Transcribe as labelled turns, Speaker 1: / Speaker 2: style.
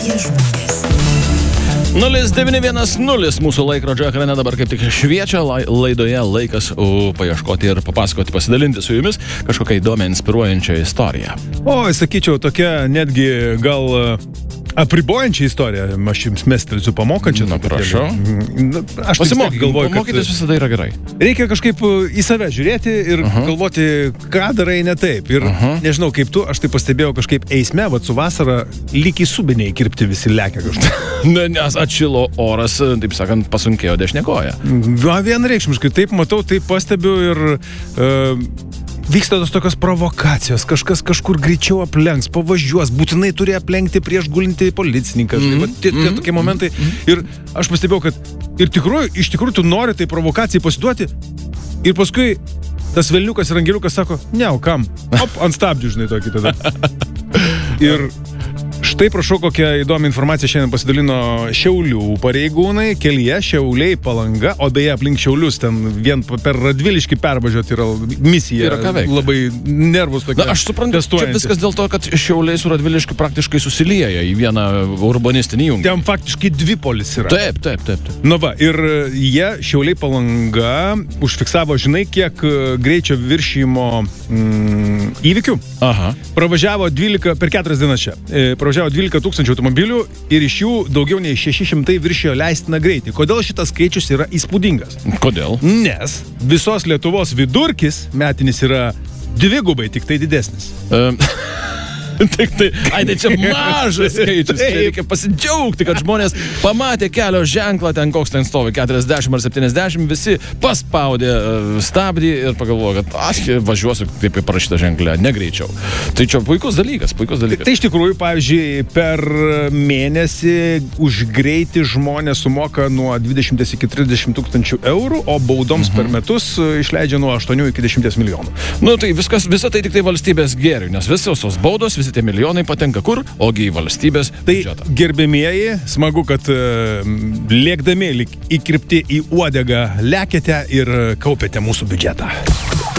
Speaker 1: žmonės.
Speaker 2: 0910 mūsų laikrodžio ekrane dabar kaip tik šviečia laidoje laikas paieškoti ir papasakoti, pasidalinti su jumis kažkokią įdomią, inspiruojančią istoriją.
Speaker 3: Oi, sakyčiau, tokia netgi gal apribojančią istoriją. Aš jums mestelsiu pamokančią.
Speaker 2: Na, prašau.
Speaker 3: Aš taip galvoju, kad
Speaker 2: mokytis visada yra gerai.
Speaker 3: Reikia kažkaip į save žiūrėti ir galvoti, ką darai ne taip. Ir nežinau, kaip tu, aš tai pastebėjau kažkaip eisme, su vasara lyg į subinę įkirpti visi lekia kažkaip.
Speaker 2: Nes atšilo oras, taip sakant, pasunkėjo dešinė koja.
Speaker 3: Vienreikšmiškai, taip matau, taip pastebiu ir vyksta tos tokios provokacijos, kažkas kažkur greičiau aplenks, pavažiuos, būtinai turi aplenkti prieš gulintį policininką. Tie tokie momentai. Ir aš pastebėjau, kad iš tikrųjų tu nori tai provokacijai pasiduoti ir paskui tas velniukas ir angeliukas sako, ne, o kam? Ant stabdžių, žinai, tokį tada. Ir štai prašau, kokią įdomią informaciją šiandien pasidalino Šiaulių pareigūnai, kelyje Šiauliai Palanga, o beje aplink Šiaulius ten vien per Radviliškį pervažiuoti yra misija.
Speaker 2: Yra ką veikti.
Speaker 3: Labai nervus tokia.
Speaker 2: Na, aš suprantu, čia viskas dėl to, kad Šiauliai su Radviliškiu praktiškai susilieja į vieną urbanistinį jungį.
Speaker 3: Ten faktiškai dvi polis yra.
Speaker 2: Taip.
Speaker 3: Nu va, ir jie Šiauliai Palanga užfiksavo, žinai, kiek greičio viršijimo įvykių.
Speaker 2: Aha.
Speaker 3: Pravažiavo 12 per 4 dienas čia. Pravažiavo 12 tūkstančių automobilių ir iš jų daugiau nei 600 viršijo leistiną greitį. Kodėl šitas skaičius yra įspūdingas?
Speaker 2: Kodėl?
Speaker 3: Nes visos Lietuvos vidurkis metinis yra dvigubai tik tai didesnis.
Speaker 2: Tai čia mažas skaičius. Čia reikia pasidžiaugti, kad žmonės pamatė kelio ženklą, ten koks ten stovi 40 ar 70, visi paspaudė stabdį ir pagalvojo, kad aš važiuosiu kaip parašyta ženklė, negreičiau. Tai čia puikus dalykas.
Speaker 3: Tai iš tikrųjų, pavyzdžiui, per mėnesį už greitį žmonės sumoka nuo 20 iki 30 tūkstančių eurų, o baudoms per metus išleidžia nuo 8 iki 10 milijonų.
Speaker 2: Nu tai visa tai tik tai valstybės gėriui, nes visos tos baudos, visi tie milijonai patenka kur? Ogi į valstybės biudžetą.
Speaker 3: Tai gerbėmieji, smagu, kad lėkdami įkirpti į uodegą lekiate ir kaupiate mūsų biudžetą.